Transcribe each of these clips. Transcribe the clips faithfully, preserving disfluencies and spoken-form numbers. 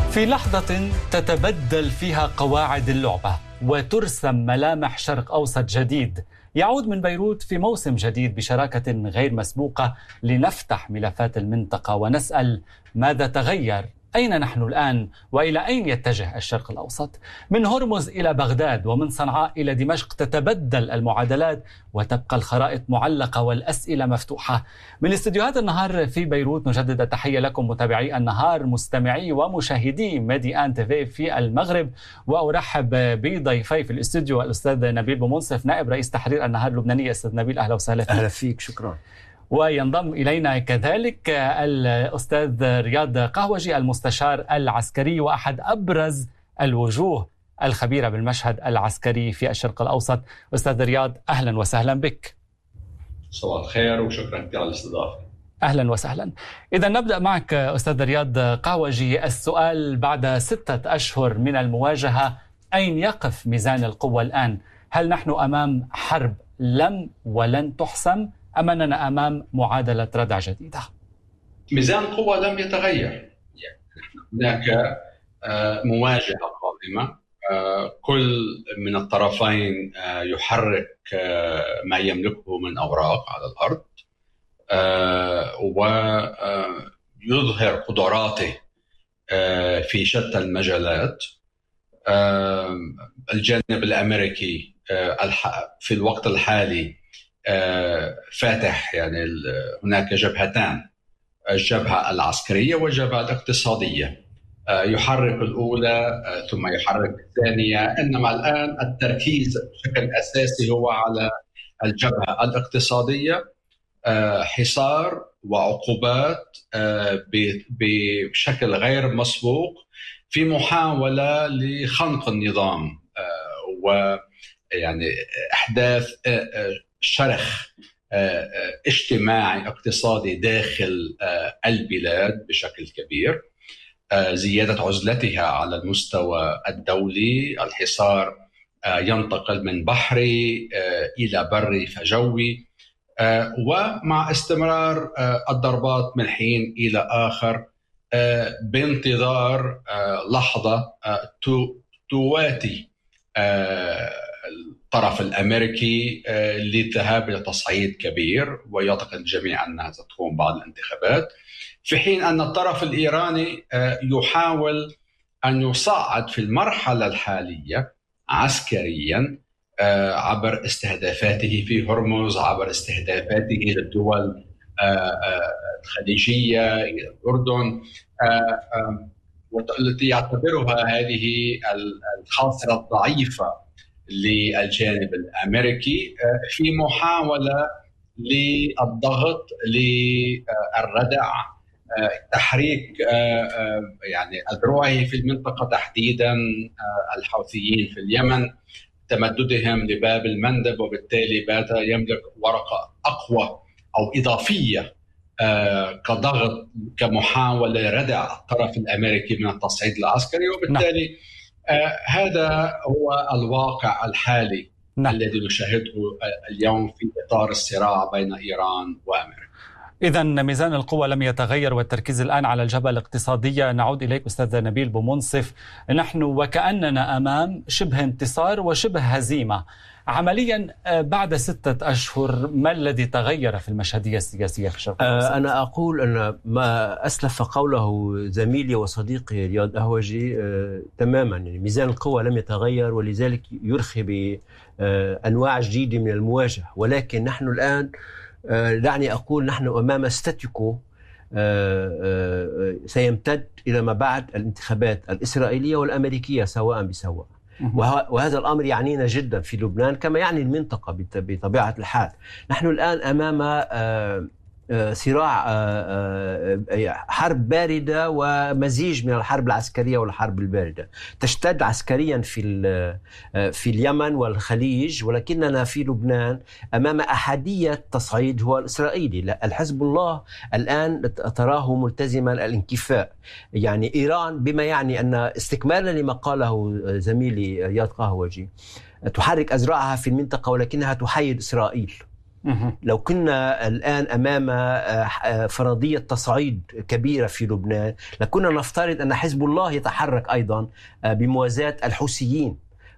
في لحظة تتبدل فيها قواعد اللعبة وترسم ملامح شرق أوسط جديد، يعود من بيروت في موسم جديد بشراكة غير مسبوقة لنفتح ملفات المنطقة ونسأل ماذا تغير؟ أين نحن الآن؟ وإلى أين يتجه الشرق الأوسط؟ من هرمز إلى بغداد ومن صنعاء إلى دمشق تتبدل المعادلات وتبقى الخرائط معلقة والأسئلة مفتوحة. من استديوهات النهار في بيروت نجدد التحية لكم متابعي النهار، مستمعي ومشاهدي ميديان تيفي في المغرب، وأرحب بضيفي في الاستوديو الأستاذ نبيل بومنصف نائب رئيس تحرير النهار اللبنانية. أستاذ نبيل أهلا وسهلا فيك. أهلا فيك، شكرا. وينضم إلينا كذلك الأستاذ رياض قهوجي المستشار العسكري وأحد أبرز الوجوه الخبيرة بالمشهد العسكري في الشرق الأوسط. أستاذ رياض أهلا وسهلا بك. صباح الخير وشكرا كثير على الاستضافة. أهلا وسهلا. إذا نبدأ معك أستاذ رياض قهوجي. السؤال بعد ستة أشهر من المواجهة، أين يقف ميزان القوة الآن؟ هل نحن أمام حرب لم ولن تحسم أم أننا أمام معادلة ردع جديدة؟ ميزان القوة لم يتغير، هناك مواجهة قادمة، كل من الطرفين يحرك ما يملكه من أوراق على الأرض ويظهر قدراته في شتى المجالات. الجانب الأمريكي في الوقت الحالي فاتح، يعني هناك جبهتان، الجبهة العسكرية والجبهة الاقتصادية، يحرك الأولى ثم يحرك الثانية، إنما الآن التركيز بشكل أساسي هو على الجبهة الاقتصادية، حصار وعقوبات بشكل غير مسبوق في محاولة لخنق النظام ويعني إحداث شرخ اجتماعي اقتصادي داخل البلاد بشكل كبير، زيادة عزلتها على المستوى الدولي، الحصار ينتقل من بحري إلى بري فجوي، ومع استمرار الضربات من حين إلى آخر بانتظار لحظة تواتي الطرف الأمريكي للذهاب إلى تصعيد كبير، ويعتقد الجميع أنها ستكون بعد الانتخابات، في حين أن الطرف الإيراني يحاول أن يصعد في المرحلة الحالية عسكريا عبر استهدافاته في هرمز، عبر استهدافاته للدول الخليجية إلى الأردن، والتي يعتبرها هذه الخاصرة الضعيفة للجانب الأمريكي في محاولة للضغط للردع، تحريك يعني أذرعه في المنطقة، تحديدا الحوثيين في اليمن، تمددهم لباب المندب، وبالتالي بات يملك ورقة أقوى أو إضافية كضغط كمحاولة ردع الطرف الأمريكي من التصعيد العسكري، وبالتالي نعم. آه هذا هو الواقع الحالي نعم. الذي نشاهده اليوم في إطار الصراع بين إيران وأمريكا. إذا ميزان القوة لم يتغير والتركيز الآن على الجبهة الاقتصادية. نعود إليك أستاذ نبيل بومنصف. نحن وكأننا أمام شبه انتصار وشبه هزيمة عمليا بعد ستة أشهر. ما الذي تغير في المشهدية السياسية في الشرق الأوسط؟ أنا أقول أن ما أسلف قوله زميلي وصديقي رياض قهوجي تماما، يعني ميزان القوة لم يتغير، ولذلك يرخي بأنواع جديدة من المواجهة، ولكن نحن الآن دعني أقول نحن أمام ستاتيكو سيمتد إلى ما بعد الانتخابات الإسرائيلية والأمريكية سواء بسواء، وهذا الأمر يعنينا جدا في لبنان كما يعني المنطقة بطبيعة الحال. نحن الآن أمام صراع حرب باردة ومزيج من الحرب العسكرية والحرب الباردة، تشتد عسكريا في في اليمن والخليج، ولكننا في لبنان أمام أحادية تصعيد هو الإسرائيلي. الحزب الله الآن تراه ملتزما الانكفاء، يعني إيران، بما يعني أن استكمالا لما قاله زميلي رياض قهوجي تحرك أزرعها في المنطقة ولكنها تحيد إسرائيل. لو كنا الآن أمام فرضية تصعيد كبيرة في لبنان لكنا نفترض أن حزب الله يتحرك أيضا بموازاة الحوثيين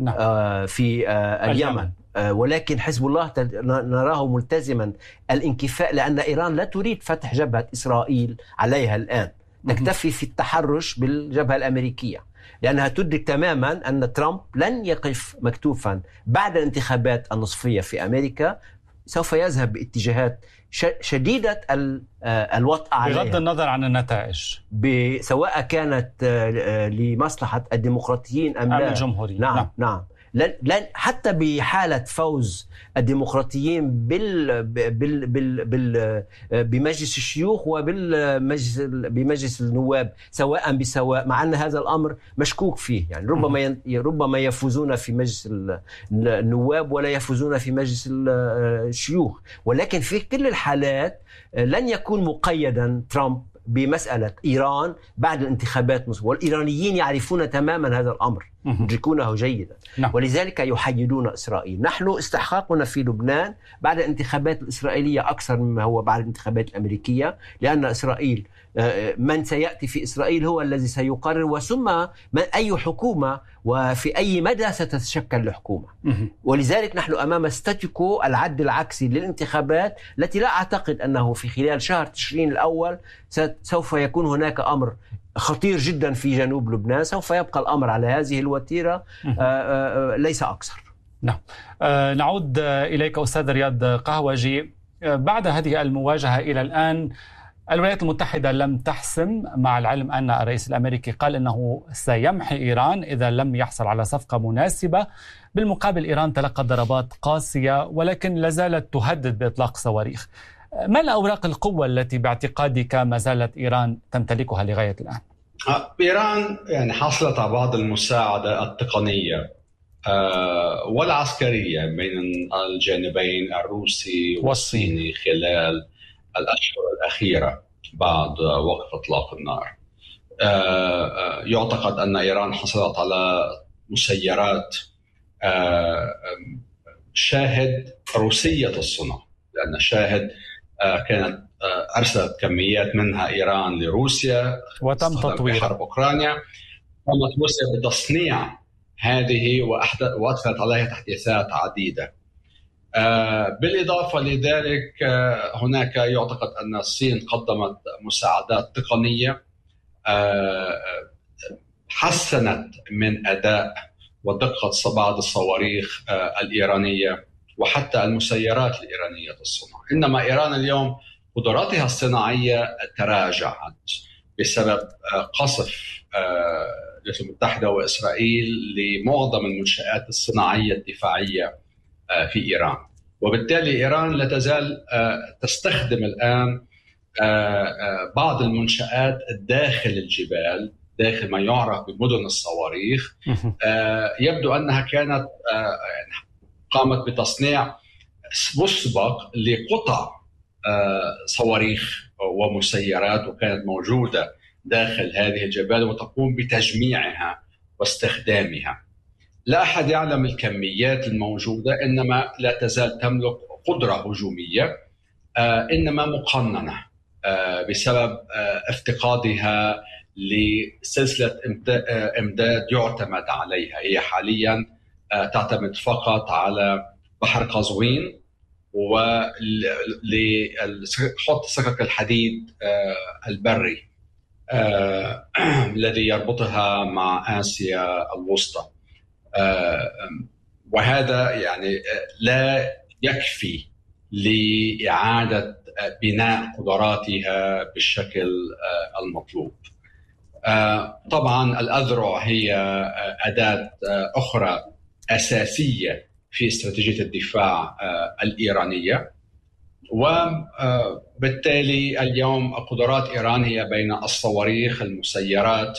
في اليمن، ولكن حزب الله نراه ملتزما الانكفاء، لأن إيران لا تريد فتح جبهة إسرائيل عليها الآن، تكتفي في التحرش بالجبهة الأمريكية، لأنها تدرك تماما أن ترامب لن يقف مكتوفا بعد الانتخابات النصفية في أمريكا، سوف يذهب باتجاهات شديدة الوطأ عليها بغض النظر عن النتائج، سواء كانت لمصلحة الديمقراطيين أم لا. الجمهوريين. نعم نعم, نعم. لن لن حتى بحالة فوز الديمقراطيين بال بال بال بال بمجلس الشيوخ وبالمجلس بمجلس النواب سواء بسواء، مع أن هذا الأمر مشكوك فيه، يعني ربما ربما يفوزون في مجلس النواب ولا يفوزون في مجلس الشيوخ، ولكن في كل الحالات لن يكون مقيدا ترامب بمسألة إيران بعد الانتخابات، والإيرانيين يعرفون تماما هذا الأمر، يدركونه جيدا. نعم. ولذلك يحيدون إسرائيل. نحن استحقاقنا في لبنان بعد الانتخابات الإسرائيلية أكثر مما هو بعد الانتخابات الأمريكية، لأن إسرائيل من سيأتي في إسرائيل هو الذي سيقرر، وثم أي حكومة وفي أي مدى ستتشكل الحكومة. ولذلك نحن أمام ستاتيكو العد العكسي للانتخابات التي لا أعتقد أنه في خلال شهر تشرين الأول سوف يكون هناك أمر خطير جدا في جنوب لبنان، سوف يبقى الأمر على هذه الوتيرة ليس أكثر. نعم. نعود إليك أستاذ رياض قهوجي. بعد هذه المواجهة إلى الآن الولايات المتحدة لم تحسم، مع العلم أن الرئيس الأمريكي قال أنه سيمحي إيران إذا لم يحصل على صفقة مناسبة. بالمقابل إيران تلقت ضربات قاسية ولكن لازالت تهدد بإطلاق صواريخ. ما الأوراق القوة التي باعتقادك ما زالت إيران تمتلكها لغاية الآن؟ إيران يعني حصلت على بعض المساعدة التقنية والعسكرية بين الجانبين الروسي والصيني خلال الأشهر الأخيرة بعد وقف إطلاق النار. يعتقد أن إيران حصلت على مسيرات شاهد روسية الصنع، لأن شاهد كانت أرسلت كميات منها إيران لروسيا وتم تطويرها حرب أوكرانيا، قامت روسيا بتصنيع هذه وأدخلت عليها تحديثات عديدة. بالإضافة لذلك هناك يعتقد أن الصين قدمت مساعدات تقنية حسنت من أداء ودقة بعض الصواريخ الإيرانية وحتى المسيرات الإيرانية الصنع. إنما إيران اليوم قدراتها الصناعية تراجعت بسبب قصف الولايات المتحدة وإسرائيل لمعظم المنشآت الصناعية الدفاعية في إيران، وبالتالي إيران لا تزال تستخدم الآن بعض المنشآت داخل الجبال، داخل ما يعرف بمدن الصواريخ. يبدو أنها كانت قامت بتصنيع مسبق لقطع صواريخ ومسيرات، وكانت موجودة داخل هذه الجبال وتقوم بتجميعها واستخدامها. لا أحد يعلم الكميات الموجودة، إنما لا تزال تملك قدرة هجومية إنما مقننة بسبب افتقادها لسلسلة إمداد يعتمد عليها. هي حاليا تعتمد فقط على بحر قزوين ولخط سكك الحديد البري الذي يربطها مع آسيا الوسطى، وهذا يعني لا يكفي لإعادة بناء قدراتها بالشكل المطلوب. طبعا الأذرع هي أداة أخرى أساسية في استراتيجية الدفاع الإيرانية، وبالتالي اليوم قدرات إيران هي بين الصواريخ، المسيرات،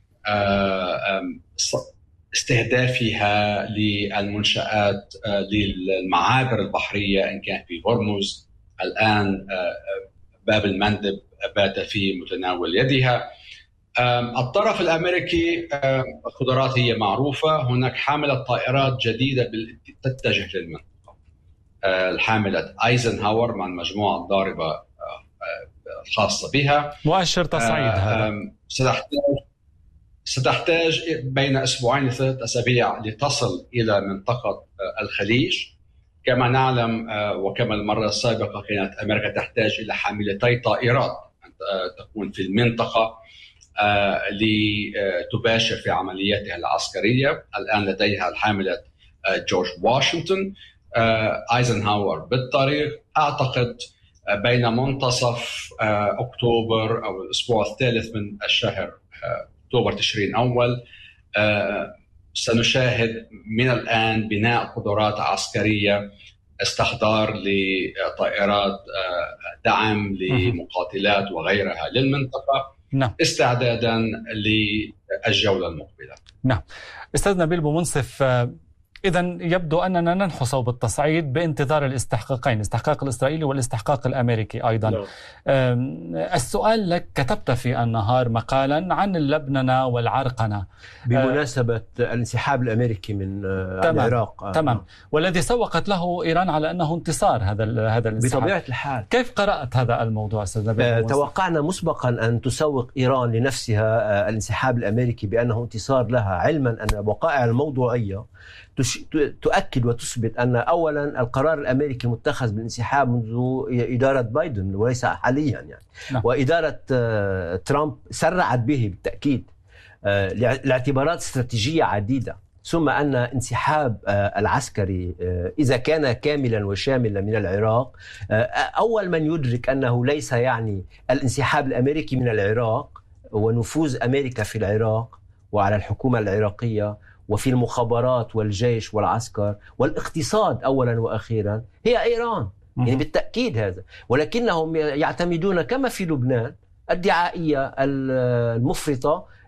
استهدافها للمنشآت للمعابر البحرية إن كان في هرمز، الآن باب المندب بات في متناول يدها. الطرف الأمريكي القدرات هي معروفة، هناك حاملة طائرات جديدة تتجه للمنطقة. الحاملة أيزنهاور مع المجموعة الضاربة الخاصة بها. مؤشر تصعيد هذا ستحتاج ستحتاج بين أسبوعين لثلاث أسابيع لتصل إلى منطقة الخليج. كما نعلم وكما المرة السابقة كانت أمريكا تحتاج إلى حاملتي طائرات تكون في المنطقة لتباشر في عملياتها العسكرية. الآن لديها الحاملة جورج واشنطن. أيزنهاور بالطريق. أعتقد بين منتصف أكتوبر أو الأسبوع الثالث من الشهر أكتوبر تشرين أول سنشاهد من الآن بناء قدرات عسكرية، استحضار لطائرات دعم لمقاتلات وغيرها للمنطقة، نعم. استعدادا للجولة المقبلة. نعم. أستاذ نبيل بومنصف، إذن يبدو أننا ننحو صوب التصعيد بانتظار الاستحقاقين، الاستحقاق الإسرائيلي والاستحقاق الأمريكي أيضا. no. السؤال لك، كتبت في النهار مقالا عن اللبننة والعرقنة بمناسبة الانسحاب الأمريكي من تمام. العراق. تمام. والذي سوقت له إيران على أنه انتصار هذا هذا الانسحاب. بطبيعة الحال. كيف قرأت هذا الموضوع أستاذ نبيل؟ توقعنا مسبقا أن تسوق إيران لنفسها الانسحاب الأمريكي بأنه انتصار لها، علما أن الوقائع الموضوعية تؤكد وتثبت أن أولا القرار الأمريكي متخذ بالانسحاب منذ إدارة بايدن وليس حاليا يعني. نعم. وإدارة ترامب سرعت به بالتأكيد لاعتبارات استراتيجية عديدة. ثم أن انسحاب العسكري إذا كان كاملا وشاملا من العراق، أول من يدرك أنه ليس يعني الانسحاب الأمريكي من العراق ونفوذ أمريكا في العراق وعلى الحكومة العراقية وفي المخابرات والجيش والعسكر والاقتصاد أولا وأخيرا هي إيران. يعني بالتأكيد هذا، ولكنهم يعتمدون كما في لبنان الدعائية المفرطة